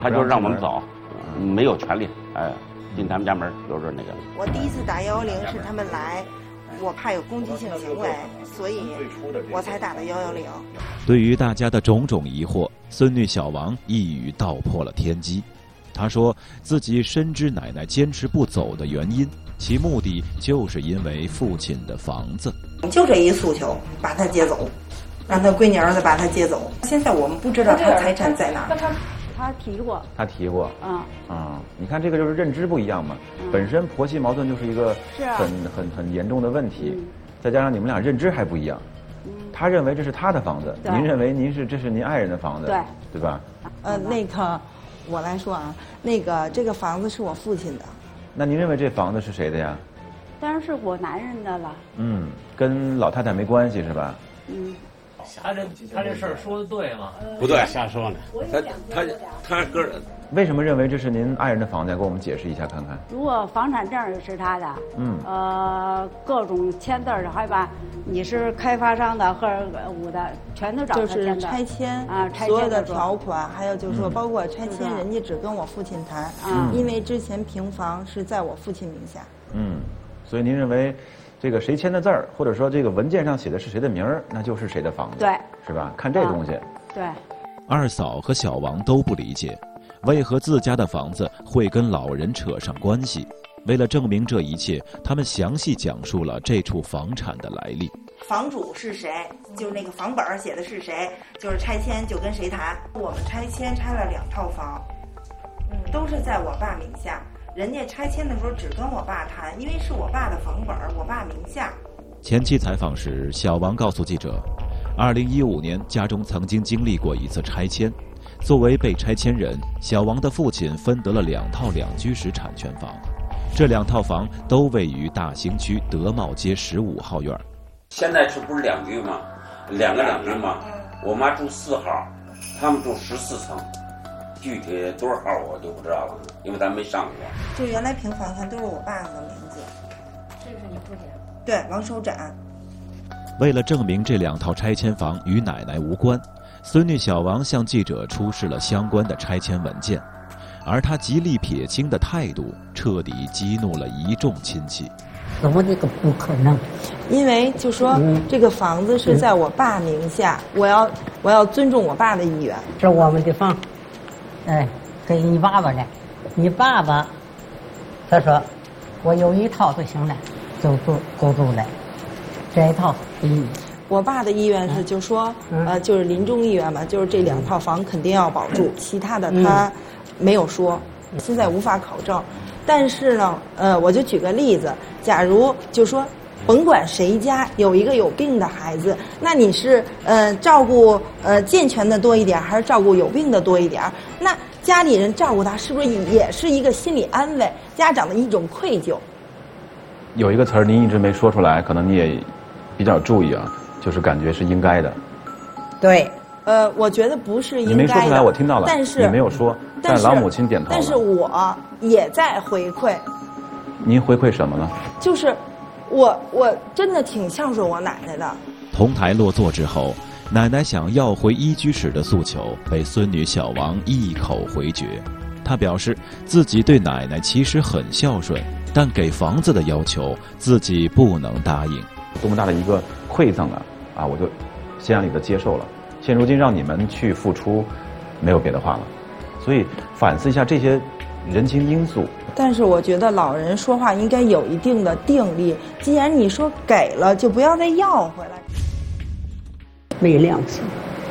他就让我们走，没有权利，进他们家门就是那个。 我第一次打110是他们来，我怕有攻击性行为，所以我才打的110。 对于大家的种种疑惑，孙女小王一语道破了天机。她说自己深知奶奶坚持不走的原因，其目的就是因为父亲的房子。 就这一诉求，把他接走，让他闺女儿子把他接走。现在我们不知道他财产在哪儿。 他提过， 你看这个就是认知不一样嘛。本身婆媳矛盾就是一个很严重的问题，再加上你们俩认知还不一样。他认为这是他的房子，您认为这是您爱人的房子，对吧？ 那个我来说啊，这个房子是我父亲的。 那您认为这房子是谁的呀？ 当然是我男人的了。 跟老太太没关系是吧？ 他这事儿说的对吗？ 不对，瞎说呢。他个人为什么认为这是您爱人的房子？给我们解释一下看看。 如果房产证是他的，各种签字的，还把你是开发商的或者我的，全都找他签的。 就是拆迁拆迁所有的条款，还有就是说包括拆迁，人家只跟我父亲谈，因为之前平房是在我父亲名下。 所以您认为这个谁签的字儿，或者说这个文件上写的是谁的名儿，那就是谁的房子， 对， 是吧？看这东西。 对。 二嫂和小王都不理解，为何自家的房子会跟老人扯上关系？为了证明这一切，他们详细讲述了这处房产的来历。 房主是谁？就是那个房本写的是谁？就是拆迁就跟谁谈。我们拆迁拆了2套房，都是在我爸名下。人家拆迁的时候只跟我爸谈，因为是我爸的房本，我爸名下。 前期采访时，小王告诉记者，2015年家中曾经经历过一次拆迁。作为被拆迁人，小王的父亲分得了2套2居室产权房，这2套房都位于大兴区德茂街15号院。 现在这不是2居吗？2个2居吗？我妈住4号，他们住14层。具体多少号我就不知道了，因为咱没上过。 就原来平房看都是我爸的名字。 这是你父亲？ 对，王守展。 为了证明这2套拆迁房与奶奶无关，孙女小王向记者出示了相关的拆迁文件，而她极力撇清的态度，彻底激怒了一众亲戚。 我这个不可能， 因为就说这个房子是在我爸名下，我要尊重我爸的意愿。 是我们的房。给你爸爸了，你爸爸，他说，我有1套就行了，就住了，这1套。 我爸的意愿是，就说，就是临终意愿嘛，就是这2套房肯定要保住，其他的他没有说，现在无法考证。但是呢，我就举个例子，假如就说，甭管谁家有一个有病的孩子，那你是照顾健全的多一点，还是照顾有病的多一点？那家里人照顾他，是不是也是一个心理安慰，家长的一种愧疚？ 有一个词儿您一直没说出来，可能你也比较注意啊，就是感觉是应该的。 对，我觉得不是应该的。 你没说出来，我听到了， 但是你没有说，但老母亲点头了。 但是我也在回馈。 您回馈什么呢？ 就是我真的挺孝顺我奶奶的。 同台落座之后，奶奶想要回1居室的诉求被孙女小王一口回绝。她表示自己对奶奶其实很孝顺，但给房子的要求自己不能答应。 多么大的一个馈赠啊！我就心安理得接受了。现如今让你们去付出，没有别的话了。所以反思一下这些人情因素。 但是我觉得老人说话应该有一定的定力，既然你说给了，就不要再要回来。 没良心。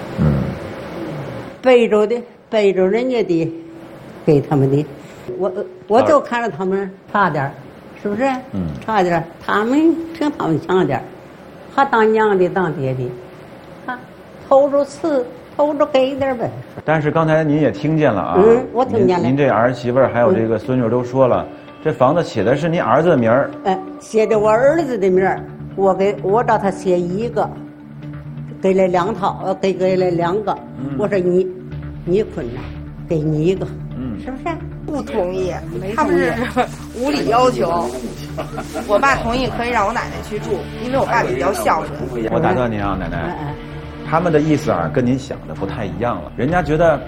背着人家的，给他们的，我就看着他们差点，是不是？差点，他们凭他们强点，他当娘的当爹的，偷着吃，偷着给点呗。 但是刚才您也听见了啊， 我听见了。 您这儿媳妇儿还有这个孙女都说了，这房子写的是您儿子的名儿。 写的我儿子的名儿，我找他写1个，给了2套，给了2个。我说你困难，给你1个，是不是？ 不同意，他们是无理要求。我爸同意可以让我奶奶去住，因为我爸比较孝顺。 我打断您啊，奶奶，他们的意思啊跟您想的不太一样了。人家觉得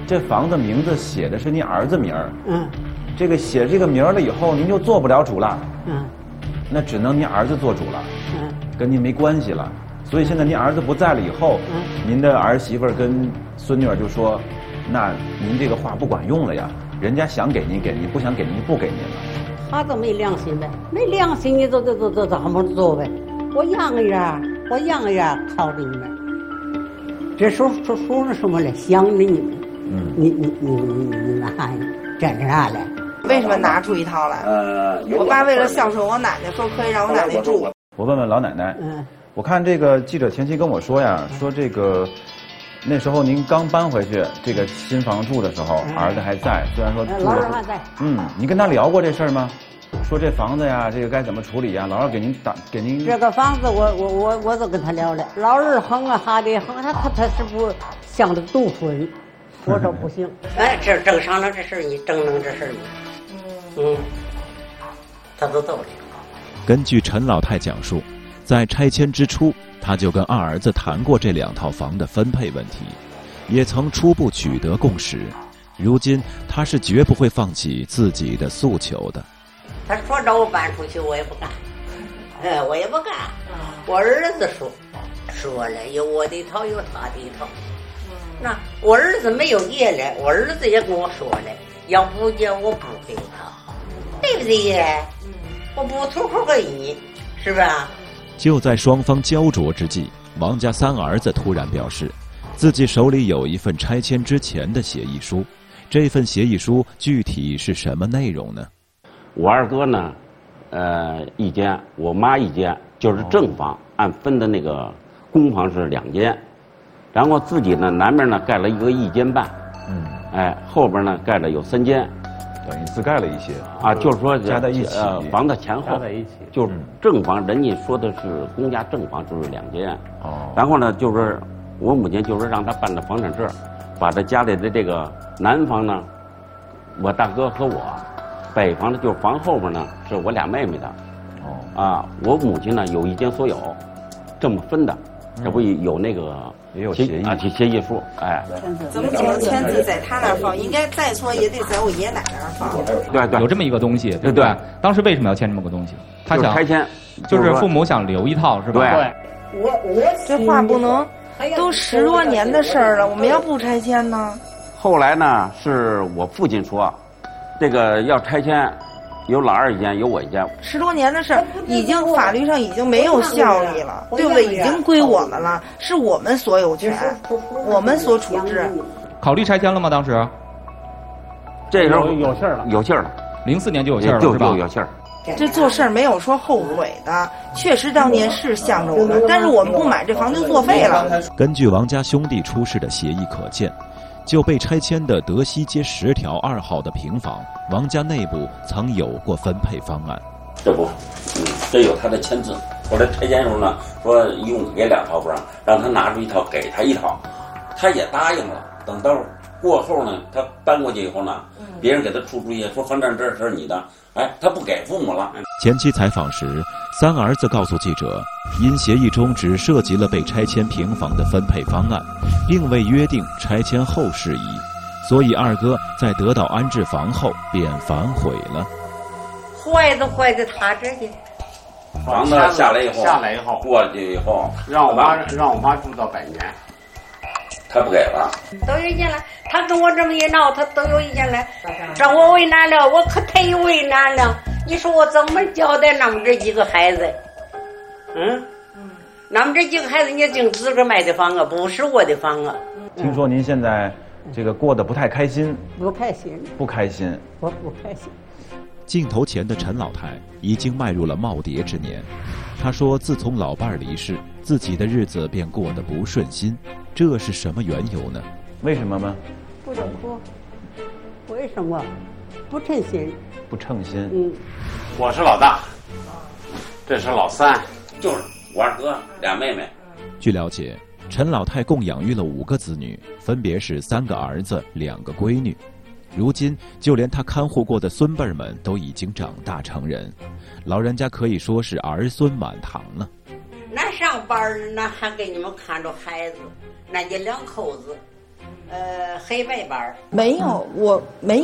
这房子名字写的是您儿子名儿。这个写这个名儿了以后，您就做不了主了。那只能您儿子做主了。跟您没关系了。所以现在您儿子不在了以后，您的儿媳妇跟孙女儿就说，那您这个话不管用了呀，人家想给您给您，不想给您不给您了。 他都没良心呗，没良心你都怎么做呗？我样样靠着你们。这说了什么了？想着你们，你们还整啥了？ 为什么拿出一套来？我爸为了孝顺我奶奶，说可以让我奶奶住。 我问问老奶奶，我看这个记者前期跟我说呀，说这个那时候您刚搬回去这个新房住的时候，儿子还在，虽然说住了， 还在。 你跟他聊过这事儿吗？说这房子呀，这个该怎么处理呀？老二给您这个房子，我都跟他聊了。老二横啊哈的横，他是不想着独吞，我说不行。这正商量这事儿，你正弄这事儿你，他都走了。 根据陈老太讲述，在拆迁之初，他就跟二儿子谈过这2套房的分配问题，也曾初步取得共识。如今他是绝不会放弃自己的诉求的。 他说让我搬出去，我也不干。我也不干。我儿子说了，有我的一套，有他的一套。那我儿子没有爷了，我儿子也跟我说了，要不叫我不给他，对不对爷？我不吐口给你，是吧？ 就在双方焦灼之际，王家3儿子突然表示，自己手里有一份拆迁之前的协议书。这份协议书具体是什么内容呢？ 我二哥呢，一间，我妈一间，就是正房，按分的那个公房是2间，然后自己呢南面呢盖了一个1间半，后边呢盖了有3间， 等于自盖了一些啊，就是说加在一起， 房子前后在一起，就是正房，人家说的是公家正房就是2间，然后呢就是我母亲就是让他办的房产证，把他家里的这个南房呢，我大哥和我。北房呢，就是房后边呢，是我俩妹妹的，我母亲呢有1间所有，这么分的，这不有那个也有协议书， 怎么可能签字在他那儿放？应该再错也得在我爷爷奶奶那儿放。 对， 有这么一个东西，对不对？当时为什么要签这么个东西？他想拆迁， 就是父母想留一套，是吧？ 对。 我这话不能，都10多年的事儿了，我们要不拆迁呢？ 后来呢，是我父亲说。这个要拆迁，有老二1间，有我1间。 10多年的事儿，已经法律上已经没有效力了，对不对？已经归我们了，是我们所有权，我们所处置。 考虑拆迁了吗？当时？ 这时候有信儿了， 有信儿了。 04年就有信儿了，是吧？ 就有信儿。 这做事儿没有说后悔的，确实当年是向着我们，但是我们不买这房就作废了。 根据王家兄弟出示的协议可见。就被拆迁的德西街10条2号的平房，王家内部曾有过分配方案。 这不，这有他的签字。后来拆迁时候呢，说一共给2套不让他拿出1套给他1套，他也答应了。等到过后呢，他搬过去以后呢，别人给他出主意说房产证是你的，他不给父母了。 前期采访时，3儿子告诉记者，因协议中只涉及了被拆迁平房的分配方案，并未约定拆迁后事宜，所以二哥在得到安置房后便反悔了。 坏在他这去。 房子下来以后，过去以后，让我妈住到100年，他不给了。 都有意见了，他跟我这么一闹，他都有意见了，让我为难了，我可忒为难了。你说我怎么交代咱们这几个孩子？咱们这几个孩子，你净自个买的房啊，不是我的房啊。 听说您现在这个过得不太开心？ 不开心。我不开心。 镜头前的陈老太已经迈入了耄耋之年，她说自从老伴儿离世，自己的日子便过得不顺心，这是什么缘由呢？ 为什么吗？ 不能说，为什么？不称心。 不称心。 我是老大，这是老3，就是我二哥俩妹妹。 据了解，陈老太共养育了5个子女，分别是3个儿子2个闺女。如今就连他看护过的孙辈们都已经长大成人，老人家可以说是儿孙满堂了。 那上班那还给你们看着孩子，那就2口子， 黑白板。 没有，我没有。